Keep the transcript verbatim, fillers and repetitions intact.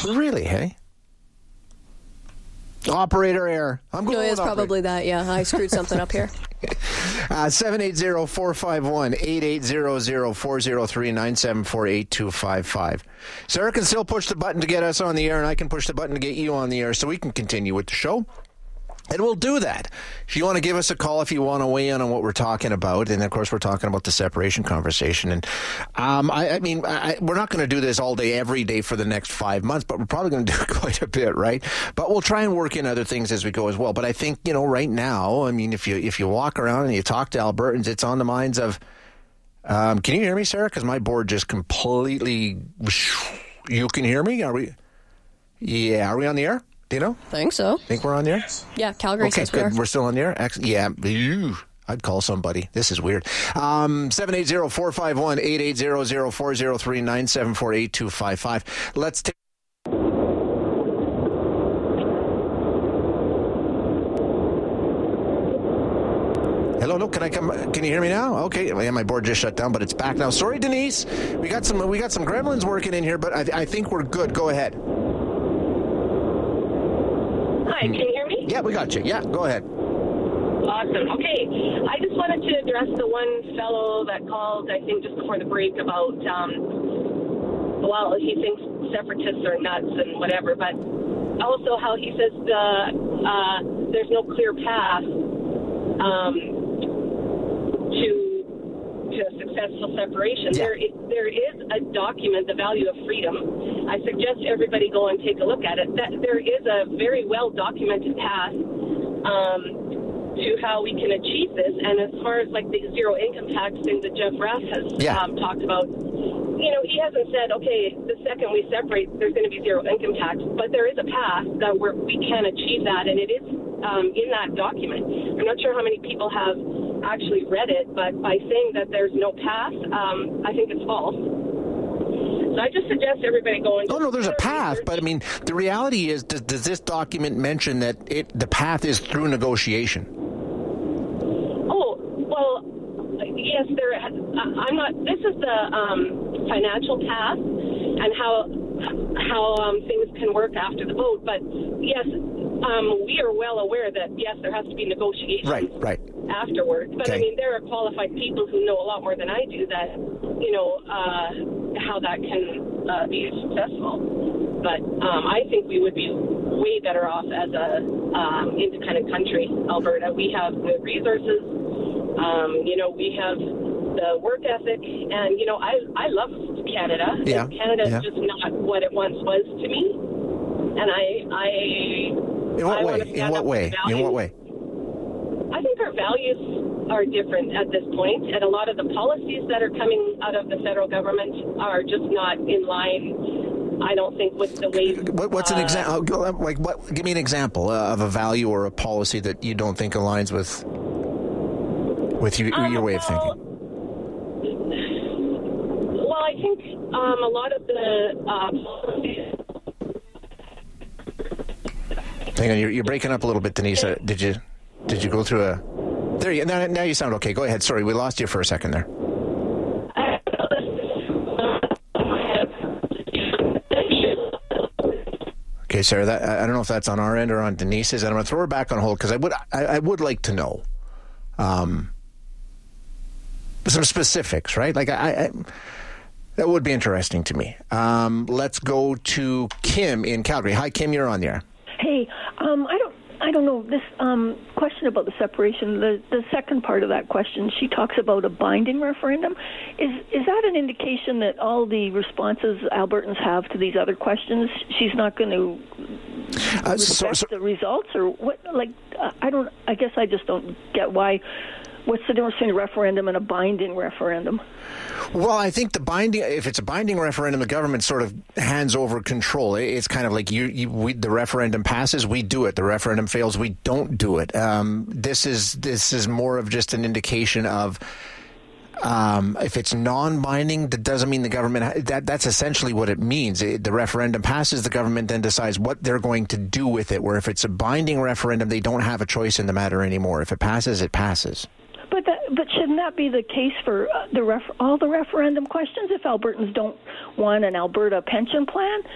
Really, hey? Operator error. I'm going No, it's probably that, yeah. I screwed something up here. Uh, seven eight zero, four five one, eight eight zero zero, four zero three, nine seven four, eight two five five. Sarah can still push the button to get us on the air, and I can push the button to get you on the air so we can continue with the show. And we'll do that. If you want to give us a call, if you want to weigh in on what we're talking about, and of course we're talking about the separation conversation. And um, I, I mean, I, we're not going to do this all day, every day for the next five months, but we're probably going to do quite a bit, right? But we'll try and work in other things as we go as well. But I think, you know, right now, I mean, if you if you walk around and you talk to Albertans, it's on the minds of. Um, can you hear me, Sarah? Because my board just completely. You can hear me? Are we? Yeah, are we on the air? Do you know? Think so. Think we're on the air? Yeah, Calgary okay, says we good. are. We're still on the air? Excellent. Yeah. Ew. I'd call somebody. This is weird. Um, seven eight zero, four five one, eight eight zero zero, four zero three, nine seven four, eight two five five. Let's take... Hello, no, can I come? Can you hear me now? Okay, yeah, my board just shut down, but it's back now. Sorry, Denise. We got some we got some gremlins working in here, but I, I think we're good. Go ahead. Hi, can you hear me? Yeah, we got you. Yeah, go ahead. Awesome. Okay, I just wanted to address the one fellow that called, I think, just before the break about, um, well, he thinks separatists are nuts and whatever, but also how he says the, uh, there's no clear path um, to to a successful separation. Yeah. There, is, there is a document, The Value of Freedom. I suggest everybody go and take a look at it. That there is a very well documented path um, to how we can achieve this. And as far as like the zero income tax thing that Jeff Rath has yeah. um, talked about, you know, he hasn't said, okay, the second we separate, there's going to be zero income tax. But there is a path that we're, we can achieve that, and it is um, in that document. I'm not sure how many people have actually read it, but by saying that there's no path, um, I think it's false. So I just suggest everybody go and... Oh, no, there's a path, but I mean, the reality is, does, does this document mention that it the path is through negotiation? Oh, well, yes, there. I'm not... This is the um, financial path and how how um, things can work after the vote, but yes, um, we are well aware that, yes, there has to be negotiations. Right, right. Afterwards. But, okay. I mean, there are qualified people who know a lot more than I do that, you know, uh, how that can uh, be successful. But um, I think we would be way better off as a um, independent country, Alberta. We have the resources, um, you know, we have the work ethic, and, you know, I I love Canada. Yeah. Canada is yeah. just not what it once was to me. And I... I In what I way? In what way? In what way? I think our values are different at this point, and a lot of the policies that are coming out of the federal government are just not in line, I don't think, with the way... What, what's an uh, example? Like, what? Give me an example uh, of a value or a policy that you don't think aligns with with you, um, your way well, of thinking. Well, I think um, a lot of the uh, policies... Hang on, you're, you're breaking up a little bit, Denise. Uh, did you... Did you go through a... There you now, now you sound okay. Go ahead. Sorry, we lost you for a second there. Okay, Sarah, that, I don't know if that's on our end or on Denise's. And I'm going to throw her back on hold because I would I, I would like to know um, some specifics, right? Like, I, I that would be interesting to me. Um, let's go to Kim in Calgary. Hi, Kim, you're on the air. Hey, um, I don't I don't know, this um, question about the separation, the, the second part of that question, she talks about a binding referendum. Is is that an indication that all the responses Albertans have to these other questions, she's not going to uh, respect so, so, the results? Or what? Like, uh, I don't, I guess I just don't get why. What's the difference between a referendum and a binding referendum? Well, I think the binding, if it's a binding referendum, the government sort of hands over control. It's kind of like you, you we, the referendum passes, we do it. The referendum fails, we don't do it. Um, this is this is more of just an indication of um, if it's non-binding, that doesn't mean the government. That that's essentially what it means. It, the referendum passes, the government then decides what they're going to do with it. Where if it's a binding referendum, they don't have a choice in the matter anymore. If it passes, it passes. But that, but shouldn't that be the case for uh, the ref, all the referendum questions? If Albertans don't want an Alberta pension plan,